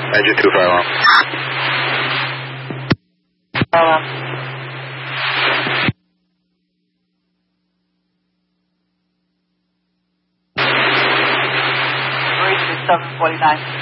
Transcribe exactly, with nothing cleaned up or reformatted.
Engine two, fire alarm. Fire alarm. Three to seven forty-nine.